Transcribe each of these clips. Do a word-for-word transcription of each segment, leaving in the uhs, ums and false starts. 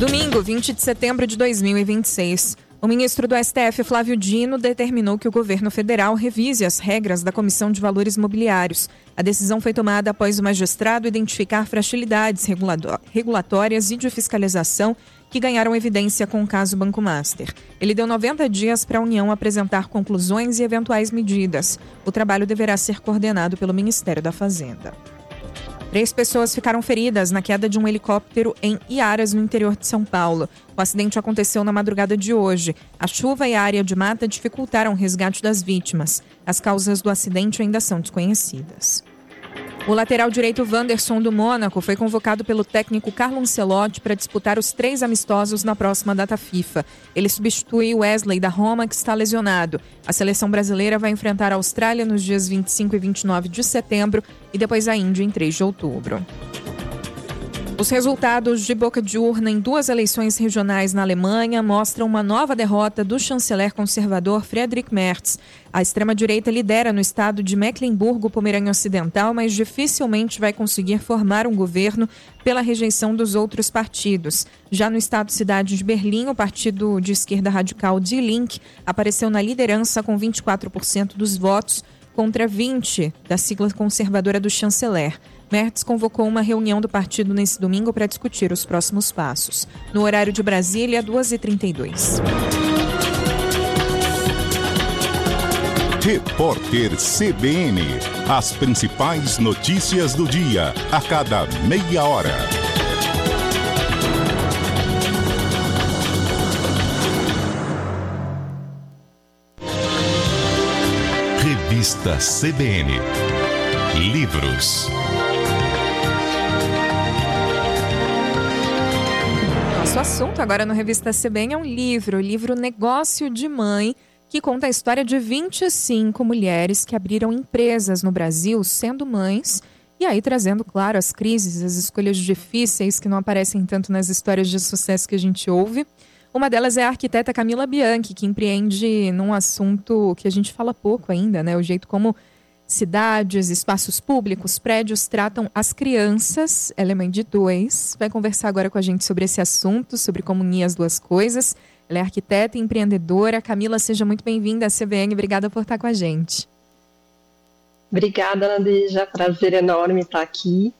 Domingo, vinte de setembro de dois mil e vinte e seis. O ministro do S T F, Flávio Dino, determinou que o governo federal revise as regras da Comissão de Valores Mobiliários. A decisão foi tomada após o magistrado identificar fragilidades regulatórias e de fiscalização que ganharam evidência com o caso Banco Master. Ele deu noventa dias para a União apresentar conclusões e eventuais medidas. O trabalho deverá ser coordenado pelo Ministério da Fazenda. Três pessoas ficaram feridas na queda de um helicóptero em Iaras, no interior de São Paulo. O acidente aconteceu na madrugada de hoje. A chuva e a área de mata dificultaram o resgate das vítimas. As causas do acidente ainda são desconhecidas. O lateral direito Wanderson do Mônaco foi convocado pelo técnico Carlo Ancelotti para disputar os três amistosos na próxima data FIFA. Ele substitui Wesley da Roma, que está lesionado. A seleção brasileira vai enfrentar a Austrália nos dias vinte e cinco e vinte e nove de setembro e depois a Índia em três de outubro. Os resultados de boca de urna em duas eleições regionais na Alemanha mostram uma nova derrota do chanceler conservador Friedrich Merz. A extrema-direita lidera no estado de Mecklemburgo-Pomerânia Ocidental, mas dificilmente vai conseguir formar um governo pela rejeição dos outros partidos. Já no estado-cidade de Berlim, o partido de esquerda radical Die Linke apareceu na liderança com vinte e quatro por cento dos votos contra vinte por cento da sigla conservadora do chanceler. Merz convocou uma reunião do partido nesse domingo para discutir os próximos passos. No horário de Brasília, duas e trinta e dois. Repórter C B N. As principais notícias do dia, a cada meia hora. Revista C B N. Livros. Nosso assunto agora no Revista C B N é um livro, o livro Negócio de Mãe, que conta a história de vinte e cinco mulheres que abriram empresas no Brasil sendo mães, e aí trazendo, claro, as crises, as escolhas difíceis que não aparecem tanto nas histórias de sucesso que a gente ouve. Uma delas é a arquiteta Camila Bianchi, que empreende num assunto que a gente fala pouco ainda, né? O jeito como cidades, espaços públicos, prédios tratam as crianças. Ela é mãe de dois. Vai conversar agora com a gente sobre esse assunto, sobre como unir as duas coisas. Ela é arquiteta e empreendedora. Camila, seja muito bem-vinda à C B N. Obrigada por estar com a gente. Obrigada, Nadeja. Prazer enorme estar aqui.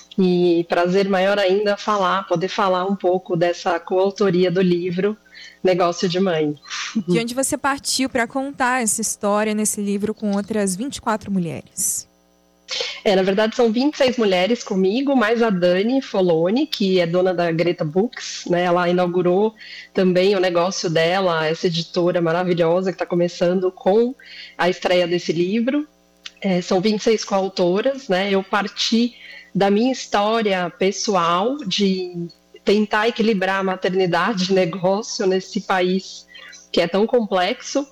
E prazer maior ainda falar, poder falar um pouco dessa coautoria do livro Negócio de Mãe. De onde você partiu para contar essa história nesse livro com outras vinte e quatro mulheres? É, na verdade são vinte e seis mulheres comigo, mais a Dani Foloni, que é dona da Greta Books, né? Ela inaugurou também o negócio dela, essa editora maravilhosa que está começando com a estreia desse livro. É, são vinte e seis coautoras, né? Eu parti da minha história pessoal de tentar equilibrar a maternidade e negócio nesse país que é tão complexo,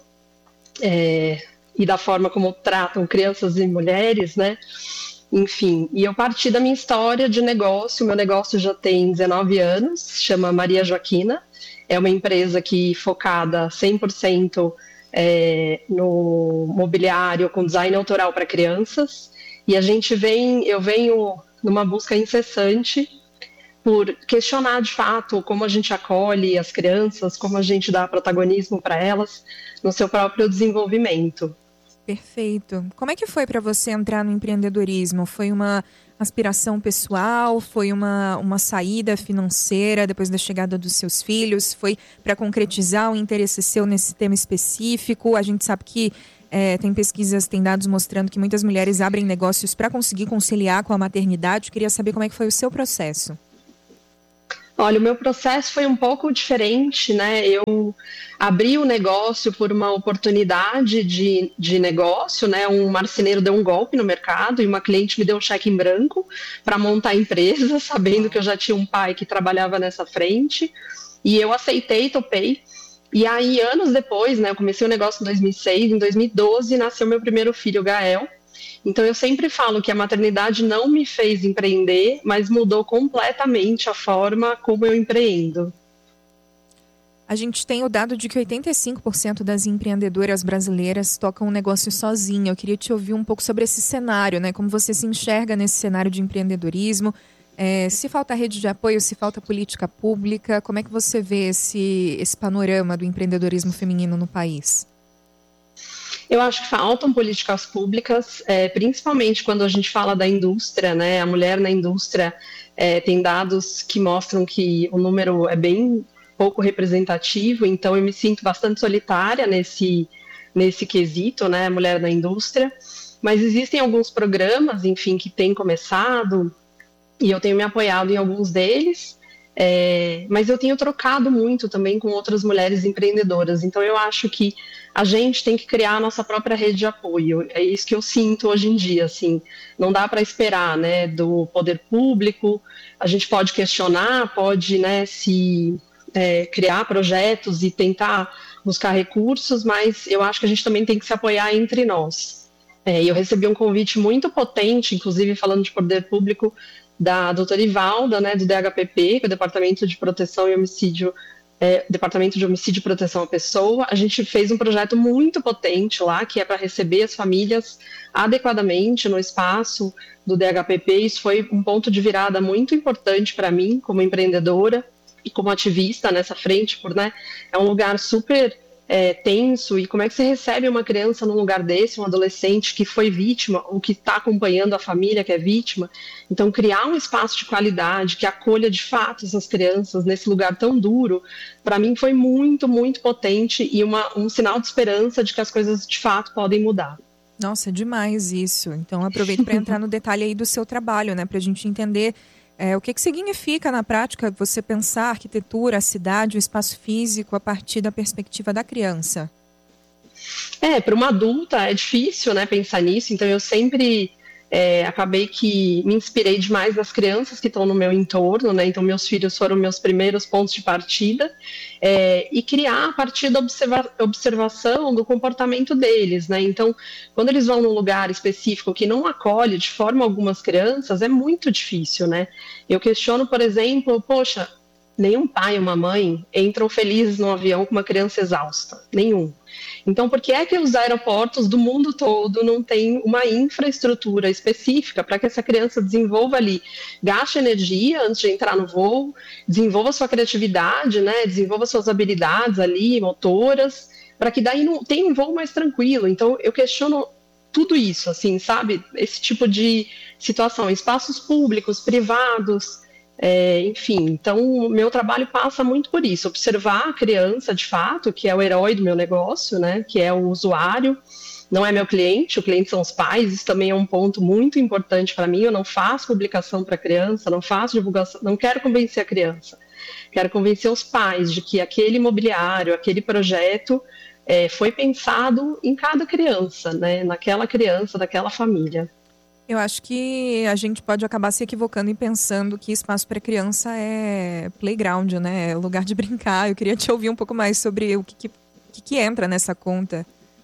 é, e da forma como tratam crianças e mulheres, né? Enfim, e eu parti da minha história de negócio. Meu negócio já tem dezenove anos, chama Maria Joaquina. É uma empresa que focada cem por cento é, no mobiliário com design autoral para crianças. E a gente vem, eu venho numa busca incessante por questionar de fato como a gente acolhe as crianças, como a gente dá protagonismo para elas no seu próprio desenvolvimento. Perfeito. Como é que foi para você entrar no empreendedorismo? Foi uma aspiração pessoal? Foi uma, uma saída financeira depois da chegada dos seus filhos? Foi para concretizar um interesse seu nesse tema específico? A gente sabe que É, tem pesquisas, tem dados mostrando que muitas mulheres abrem negócios para conseguir conciliar com a maternidade. Eu queria saber como é que foi o seu processo. Olha, o meu processo foi um pouco diferente, né? Eu abri o negócio por uma oportunidade de, de negócio, né? Um marceneiro deu um golpe no mercado e uma cliente me deu um cheque em branco para montar a empresa, sabendo que eu já tinha um pai que trabalhava nessa frente. E eu aceitei, topei. E aí, anos depois, né, eu comecei o negócio em dois mil e seis, em dois mil e doze nasceu meu primeiro filho, o Gael. Então eu sempre falo que a maternidade não me fez empreender, mas mudou completamente a forma como eu empreendo. A gente tem o dado de que oitenta e cinco por cento das empreendedoras brasileiras tocam um negócio sozinha. Eu queria te ouvir um pouco sobre esse cenário, né? Como você se enxerga nesse cenário de empreendedorismo. É, se falta rede de apoio, se falta política pública, como é que você vê esse, esse panorama do empreendedorismo feminino no país? Eu acho que faltam políticas públicas, é, principalmente quando a gente fala da indústria, né? A mulher na indústria é, tem dados que mostram que o número é bem pouco representativo, então eu me sinto bastante solitária nesse, nesse quesito, né? Mulher na indústria. Mas existem alguns programas, enfim, que têm começado, e eu tenho me apoiado em alguns deles, é, mas eu tenho trocado muito também com outras mulheres empreendedoras. Então eu acho que a gente tem que criar a nossa própria rede de apoio. É isso que eu sinto hoje em dia, assim. Não dá para esperar, né, do poder público. A gente pode questionar, pode, né, se é, criar projetos e tentar buscar recursos, mas eu acho que a gente também tem que se apoiar entre nós. É, eu recebi um convite muito potente, inclusive falando de poder público, da doutora Ivalda, né, do D H P P, que é o Departamento de Proteção e Homicídio, é, Departamento de Homicídio e Proteção à Pessoa. A gente fez um projeto muito potente lá, que é para receber as famílias adequadamente no espaço do D H P P. Isso foi um ponto de virada muito importante para mim, como empreendedora e como ativista nessa frente, por, né, é um lugar super É, tenso, e como é que você recebe uma criança num lugar desse, um adolescente que foi vítima, ou que está acompanhando a família que é vítima. Então, criar um espaço de qualidade, que acolha de fato essas crianças nesse lugar tão duro, para mim foi muito, muito potente e uma, um sinal de esperança de que as coisas de fato podem mudar. Nossa, é demais isso. Então, aproveito para entrar no detalhe aí do seu trabalho, né, para a gente entender É, o que, que significa na prática você pensar a arquitetura, a cidade, o espaço físico a partir da perspectiva da criança? É, para uma adulta é difícil, né, pensar nisso, então eu sempre é, acabei que me inspirei demais nas crianças que estão no meu entorno, né, então meus filhos foram meus primeiros pontos de partida, é, e criar a partir da observa- observação do comportamento deles, né, então quando eles vão num lugar específico que não acolhe de forma alguma as crianças, é muito difícil, né, eu questiono, por exemplo, poxa, nenhum pai ou uma mãe entram felizes num avião com uma criança exausta, nenhum. Então, por que é que os aeroportos do mundo todo não têm uma infraestrutura específica para que essa criança desenvolva ali, gaste energia antes de entrar no voo, desenvolva sua criatividade, né, desenvolva suas habilidades ali, motoras, para que daí não tenha um voo mais tranquilo. Então, eu questiono tudo isso, assim, sabe? Esse tipo de situação, espaços públicos, privados, É, enfim, então o meu trabalho passa muito por isso, observar a criança de fato, que é o herói do meu negócio, né, que é o usuário, não é meu cliente, o cliente são os pais, isso também é um ponto muito importante para mim. Eu não faço publicação para criança, não faço divulgação, não quero convencer a criança, quero convencer os pais de que aquele imobiliário, aquele projeto é, foi pensado em cada criança, né, naquela criança, daquela família. Eu acho que a gente pode acabar se equivocando e pensando que espaço para criança é playground, né? É lugar de brincar. Eu queria te ouvir um pouco mais sobre o que, que, que entra nessa conta.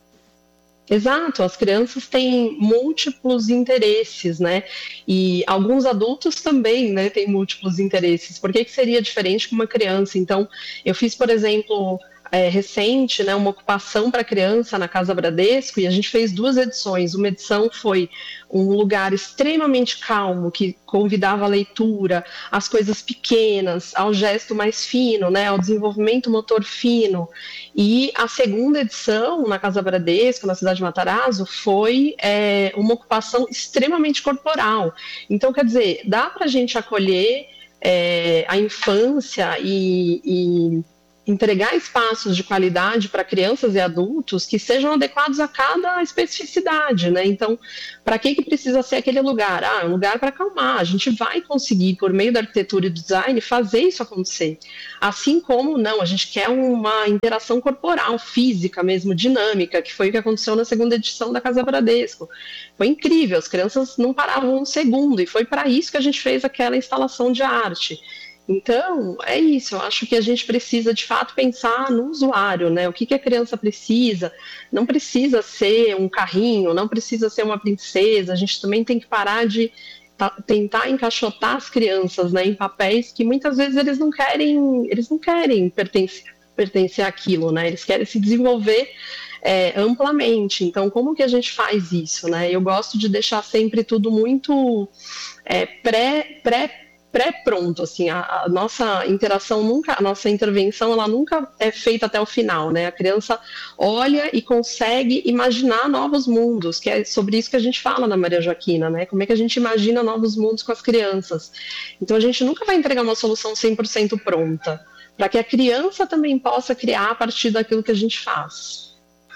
Exato, as crianças têm múltiplos interesses, né? E alguns adultos também, né, têm múltiplos interesses. Por que que seria diferente com uma criança? Então, eu fiz, por exemplo, É, recente, né, uma ocupação para criança na Casa Bradesco, e a gente fez duas edições. Uma edição foi um lugar extremamente calmo, que convidava a leitura, às coisas pequenas, ao gesto mais fino, né, ao desenvolvimento motor fino. E a segunda edição, na Casa Bradesco, na cidade de Matarazzo, foi é, uma ocupação extremamente corporal. Então, quer dizer, dá para a gente acolher é, a infância e... e entregar espaços de qualidade para crianças e adultos que sejam adequados a cada especificidade, né? Então, para que que precisa ser aquele lugar? Ah, é um lugar para acalmar. A gente vai conseguir, por meio da arquitetura e do design, fazer isso acontecer. Assim como, não, a gente quer uma interação corporal, física mesmo, dinâmica, que foi o que aconteceu na segunda edição da Casa Bradesco. Foi incrível, as crianças não paravam um segundo, e foi para isso que a gente fez aquela instalação de arte. Então, é isso, eu acho que a gente precisa, de fato, pensar no usuário, né? O que que a criança precisa? Não precisa ser um carrinho, não precisa ser uma princesa, a gente também tem que parar de tentar encaixotar as crianças, né, em papéis que muitas vezes eles não querem, eles não querem pertencer, pertencer àquilo, né? Eles querem se desenvolver é, amplamente. Então, como que a gente faz isso, né? Eu gosto de deixar sempre tudo muito é, pré, pré pré-pronto, assim, a, a nossa interação nunca, a nossa intervenção, ela nunca é feita até o final, né? A criança olha e consegue imaginar novos mundos, que é sobre isso que a gente fala na Maria Joaquina, né? Como é que a gente imagina novos mundos com as crianças. Então, a gente nunca vai entregar uma solução cem por cento pronta, para que a criança também possa criar a partir daquilo que a gente faz.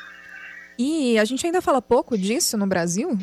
E a gente ainda fala pouco disso no Brasil?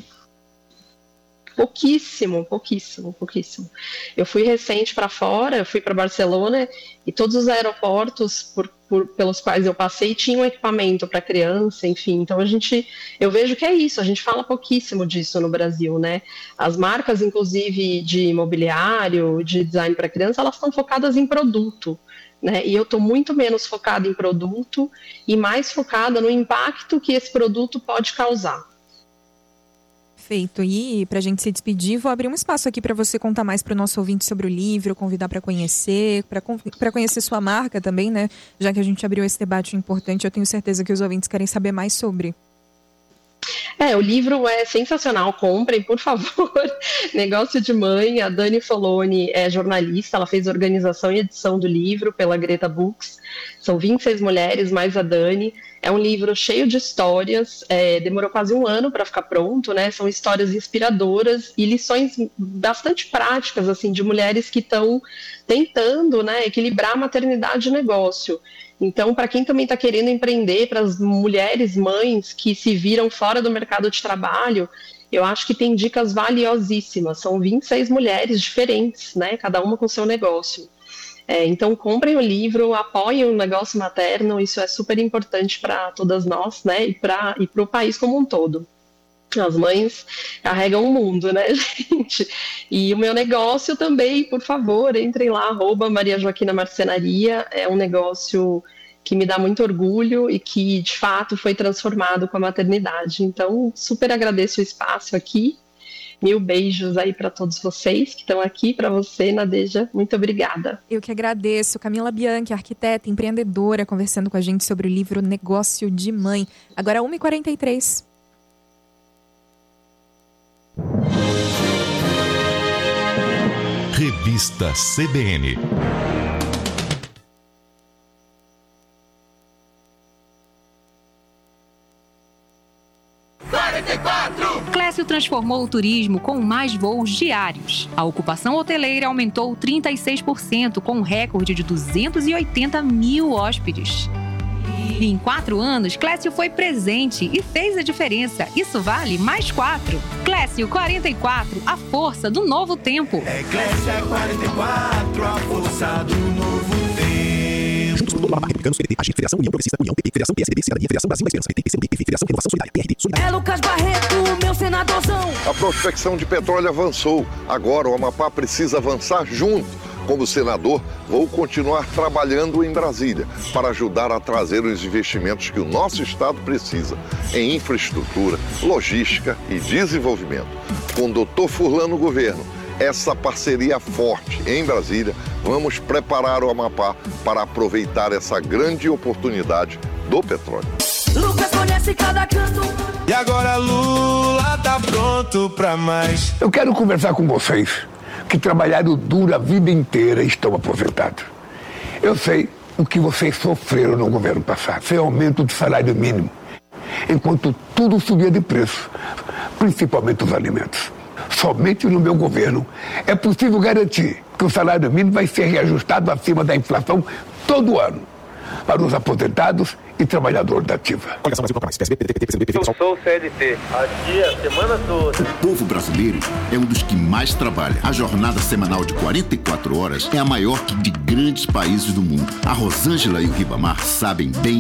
Pouquíssimo, pouquíssimo, pouquíssimo. Eu fui recente para fora, eu fui para Barcelona e todos os aeroportos por, por, pelos quais eu passei tinham equipamento para criança, enfim. Então a gente, eu vejo que é isso, a gente fala pouquíssimo disso no Brasil, né? As marcas, inclusive de imobiliário, de design para criança, elas estão focadas em produto. Né? E eu estou muito menos focada em produto e mais focada no impacto que esse produto pode causar. Feito. E para a gente se despedir, vou abrir um espaço aqui para você contar mais para o nosso ouvinte sobre o livro, convidar para conhecer, para conhecer sua marca também, né? Já que a gente abriu esse debate importante, eu tenho certeza que os ouvintes querem saber mais sobre. É, o livro é sensacional, comprem, por favor. Negócio de Mãe, a Dani Foloni é jornalista, ela fez organização e edição do livro pela Greta Books. São vinte e seis mulheres, mais a Dani. É um livro cheio de histórias, é, demorou quase um ano para ficar pronto, né? São histórias inspiradoras e lições bastante práticas, assim, de mulheres que estão tentando, né, equilibrar a maternidade e negócio. Então, para quem também está querendo empreender, para as mulheres, mães que se viram fora do mercado de trabalho, eu acho que tem dicas valiosíssimas. São vinte e seis mulheres diferentes, né? Cada uma com seu negócio. É, então, comprem o livro, apoiem o negócio materno, isso é super importante para todas nós, né? E para e para o país como um todo. As mães carregam o mundo, né, gente? E o meu negócio também, por favor, entrem lá, arroba Maria Joaquina Marcenaria. É um negócio que me dá muito orgulho e que, de fato, foi transformado com a maternidade. Então, super agradeço o espaço aqui. Mil beijos aí para todos vocês que estão aqui, para você, Nadeja. Muito obrigada. Eu que agradeço. Camila Bianchi, arquiteta, empreendedora, conversando com a gente sobre o livro Negócio de Mãe. Agora, uma e quarenta e três. Revista C B N. quarenta e quatro! Clécio transformou o turismo com mais voos diários. A ocupação hoteleira aumentou trinta e seis por cento, com um recorde de duzentos e oitenta mil hóspedes. E em quatro anos, Clécio foi presente e fez a diferença. Isso vale mais quatro. Clécio quarenta e quatro, a força do novo tempo. É Clécio quarenta e quatro, a força do novo tempo. Juntos por todo o mapa republicanos, P D T, Agir, Federação União Progressista, União, P P, Federação P S D B, Cidadania, Federação Brasil, Esperança, P T, P C do B, P F, Federação Renovação Solidária, P R D, Solidária. É Lucas Barreto, meu senadorzão. A prospecção de petróleo avançou. Agora o Amapá precisa avançar junto. Como senador, vou continuar trabalhando em Brasília para ajudar a trazer os investimentos que o nosso estado precisa em infraestrutura, logística e desenvolvimento. Com o doutor Furlan no governo, essa parceria forte em Brasília, vamos preparar o Amapá para aproveitar essa grande oportunidade do petróleo. Lucas conhece cada canto. E agora Lula tá pronto pra mais. Eu quero conversar com vocês que trabalharam duro a vida inteira e estão aposentados. Eu sei o que vocês sofreram no governo passado, sem aumento do salário mínimo, enquanto tudo subia de preço, principalmente os alimentos. Somente no meu governo é possível garantir que o salário mínimo vai ser reajustado acima da inflação todo ano, para os aposentados e trabalhadores da ativa. Coligação Brasil P S B, P D T, P C do B, P F. Eu sou o C L T, aqui a semana toda. O povo brasileiro é um dos que mais trabalha. A jornada semanal de quarenta e quatro horas é a maior que de grandes países do mundo. A Rosângela e o Ribamar sabem bem